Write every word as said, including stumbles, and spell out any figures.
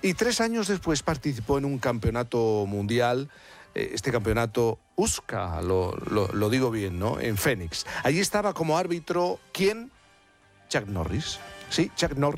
Y tres años después participó en un campeonato mundial, eh, este campeonato U S C A, lo, lo, lo digo bien, ¿no? En Phoenix. Allí estaba como árbitro, ¿quién? Chuck Norris. Sí, Chuck Norris.